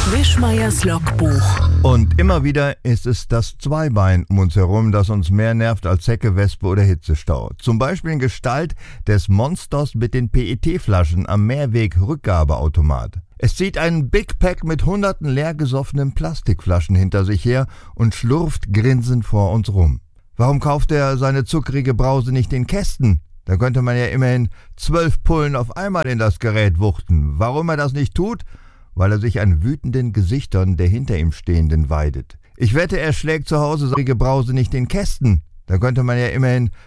Wischmeiers Logbuch. Und immer wieder ist es das Zweibein um uns herum, das uns mehr nervt als Zecke, Wespe oder Hitzestau. Zum Beispiel in Gestalt des Monsters mit den PET-Flaschen am Mehrweg-Rückgabeautomat. Es zieht einen Big Pack mit hunderten leergesoffenen Plastikflaschen hinter sich her und schlurft grinsend vor uns rum. Warum kauft er seine zuckrige Brause nicht in Kästen? Da könnte man ja immerhin 12 Pullen auf einmal in das Gerät wuchten. Warum er das nicht tut? Weil er sich an wütenden Gesichtern der hinter ihm Stehenden weidet. Ich wette, er schlägt zu Hause seine Brause nicht in Kästen. Da könnte man ja immerhin